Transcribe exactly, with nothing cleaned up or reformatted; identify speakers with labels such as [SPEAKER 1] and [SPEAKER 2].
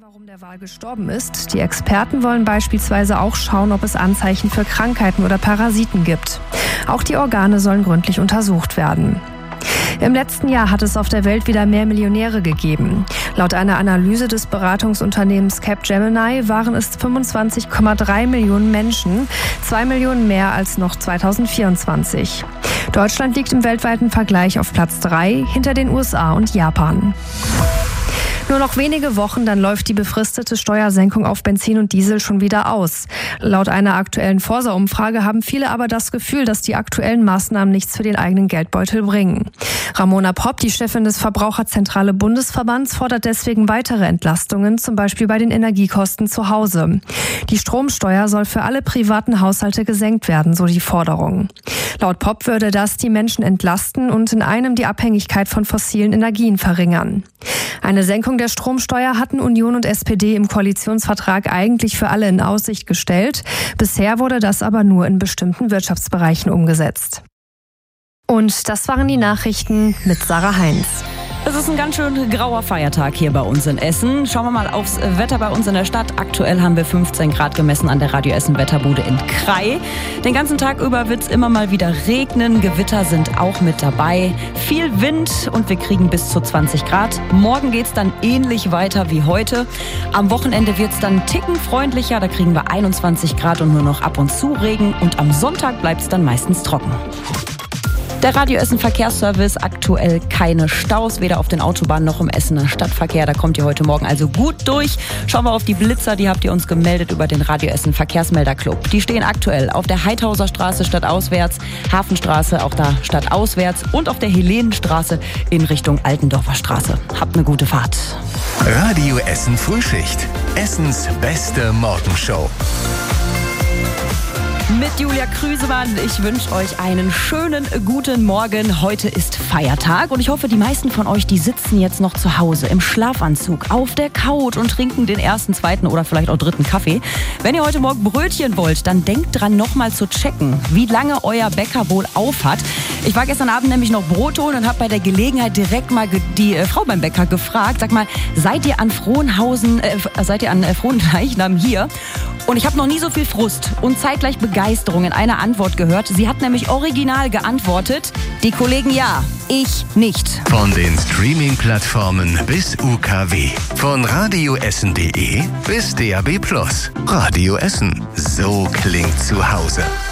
[SPEAKER 1] warum der Wal gestorben ist. Die Experten wollen beispielsweise auch schauen, ob es Anzeichen für Krankheiten oder Parasiten gibt. Auch die Organe sollen gründlich untersucht werden. Im letzten Jahr hat es auf der Welt wieder mehr Millionäre gegeben. Laut einer Analyse des Beratungsunternehmens Capgemini waren es fünfundzwanzig Komma drei Millionen Menschen, zwei Millionen mehr als noch zweitausendvierundzwanzig. Deutschland liegt im weltweiten Vergleich auf Platz drei, hinter den U S A und Japan. Nur noch wenige Wochen, dann läuft die befristete Steuersenkung auf Benzin und Diesel schon wieder aus. Laut einer aktuellen Forsa-Umfrage haben viele aber das Gefühl, dass die aktuellen Maßnahmen nichts für den eigenen Geldbeutel bringen. Ramona Popp, die Chefin des Verbraucherzentrale Bundesverbands, fordert deswegen weitere Entlastungen, zum Beispiel bei den Energiekosten zu Hause. Die Stromsteuer soll für alle privaten Haushalte gesenkt werden, so die Forderung. Laut Popp würde das die Menschen entlasten und in einem die Abhängigkeit von fossilen Energien verringern. Eine Senkung der Stromsteuer hatten Union und S P D im Koalitionsvertrag eigentlich für alle in Aussicht gestellt. Bisher wurde das aber nur in bestimmten Wirtschaftsbereichen umgesetzt. Und das waren die Nachrichten mit Sarah Heinz.
[SPEAKER 2] Es ist ein ganz schön grauer Feiertag hier bei uns in Essen. Schauen wir mal aufs Wetter bei uns in der Stadt. Aktuell haben wir fünfzehn Grad gemessen an der Radio Essen Wetterbude in Krai. Den ganzen Tag über wird es immer mal wieder regnen. Gewitter sind auch mit dabei. Viel Wind und wir kriegen bis zu zwanzig Grad. Morgen geht es dann ähnlich weiter wie heute. Am Wochenende wird es dann einen Ticken freundlicher. Da kriegen wir einundzwanzig Grad und nur noch ab und zu Regen. Und am Sonntag bleibt es dann meistens trocken. Der Radio Essen Verkehrsservice, aktuell keine Staus, weder auf den Autobahnen noch im Essener Stadtverkehr. Da kommt ihr heute Morgen also gut durch. Schauen wir auf die Blitzer, die habt ihr uns gemeldet über den Radio Essen Verkehrsmelderclub. Die stehen aktuell auf der Heidhauser Straße stadtauswärts, Hafenstraße auch da stadtauswärts und auf der Helenenstraße in Richtung Altendorfer Straße. Habt eine gute Fahrt.
[SPEAKER 3] Radio Essen Frühschicht, Essens beste Morgenshow.
[SPEAKER 2] Mit Julia Krüsemann. Ich wünsche euch einen schönen guten Morgen. Heute ist Feiertag und ich hoffe, die meisten von euch, die sitzen jetzt noch zu Hause im Schlafanzug auf der Couch und trinken den ersten, zweiten oder vielleicht auch dritten Kaffee. Wenn ihr heute Morgen Brötchen wollt, dann denkt dran, nochmal zu checken, wie lange euer Bäcker wohl auf hat. Ich war gestern Abend nämlich noch Brot holen und habe bei der Gelegenheit direkt mal die äh, Frau beim Bäcker gefragt, sag mal, seid ihr an Frohnhausen, äh, seid ihr an äh, Frohnleichnam hier? Und ich habe noch nie so viel Frust und zeitgleich Begeisterung in einer Antwort gehört. Sie hat nämlich original geantwortet, die Kollegen ja, ich nicht.
[SPEAKER 3] Von den Streaming-Plattformen bis U K W. Von radioessen punkt de bis D A B plus. Radio Essen. So klingt zu Hause.